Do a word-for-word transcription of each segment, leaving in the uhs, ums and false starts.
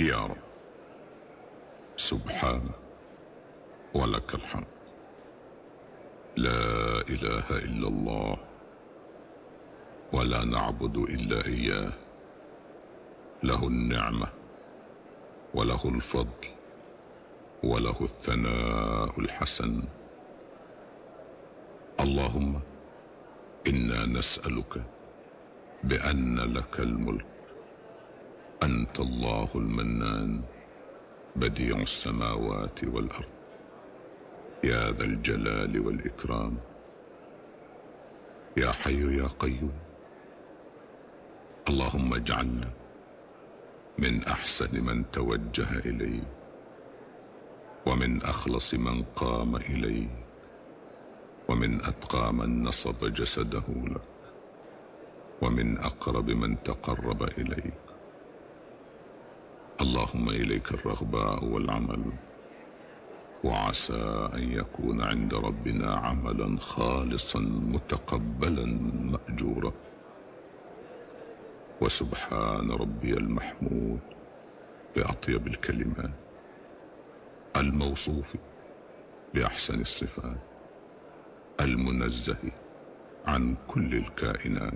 يا رب سبحانك ولك الحمد. لا إله إلا الله ولا نعبد إلا إياه. له النعمة وله الفضل وله الثناء الحسن. اللهم إنا نسألك بأن لك الملك، أنت الله المنان بديع السماوات والأرض، يا ذا الجلال والإكرام، يا حي يا قيوم. اللهم اجعلنا من أحسن من توجه إليك، ومن أخلص من قام إليك، ومن أتقى من نصب جسده لك، ومن أقرب من تقرب إليك. اللهم إليك الرغباء والعمل، وعسى أن يكون عند ربنا عملا خالصا متقبلا مأجورا. وسبحان ربي المحمود بأطيب الكلمات، الموصوف بأحسن الصفات، المنزه عن كل الكائنات.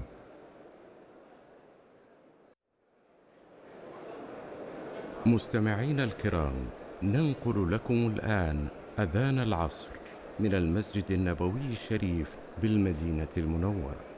مستمعين الكرام، ننقل لكم الآن أذان العصر من المسجد النبوي الشريف بالمدينة المنورة.